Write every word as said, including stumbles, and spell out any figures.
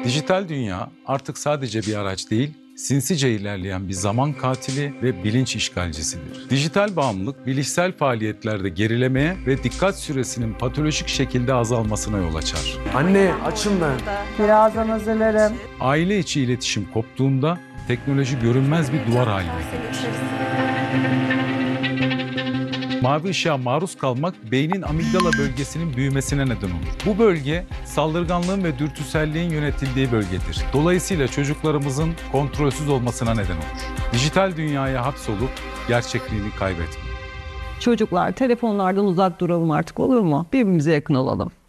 Dijital dünya artık sadece bir araç değil, sinsice ilerleyen bir zaman katili ve bilinç işgalcisidir. Dijital bağımlılık, bilişsel faaliyetlerde gerilemeye ve dikkat süresinin patolojik şekilde azalmasına yol açar. Anne, açım ben. Birazdan hazırlarım. Aile içi iletişim koptuğunda teknoloji görünmez bir duvar haline gelir. Mavi ışığa maruz kalmak beynin amigdala bölgesinin büyümesine neden olur. Bu bölge saldırganlığın ve dürtüselliğin yönetildiği bölgedir. Dolayısıyla çocuklarımızın kontrolsüz olmasına neden olur. Dijital dünyaya hapsolup gerçekliğini kaybetmeyin. Çocuklar telefonlardan uzak duralım artık, olur mu? Birbirimize yakın olalım.